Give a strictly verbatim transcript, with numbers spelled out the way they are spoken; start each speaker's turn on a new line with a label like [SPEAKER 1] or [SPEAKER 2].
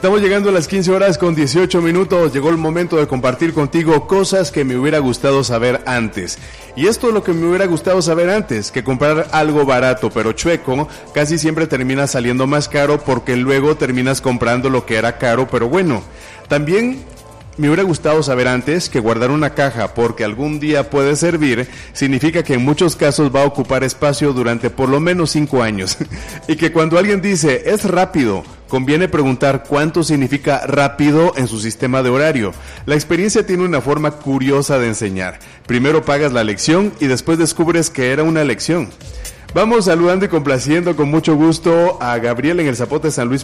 [SPEAKER 1] Estamos llegando a las quince horas con dieciocho minutos. Llegó el momento de compartir contigo cosas que me hubiera gustado saber antes. Y esto es lo que me hubiera gustado saber antes, que comprar algo barato pero chueco casi siempre termina saliendo más caro porque luego terminas comprando lo que era caro pero bueno. También me hubiera gustado saber antes que guardar una caja porque algún día puede servir significa que en muchos casos va a ocupar espacio durante por lo menos cinco años. Y que cuando alguien dice es rápido, conviene preguntar cuánto significa rápido en su sistema de horario. La experiencia tiene una forma curiosa de enseñar. Primero pagas la lección y después descubres que era una lección. Vamos saludando y complaciendo con mucho gusto a Gabriel en el Zapote San Luis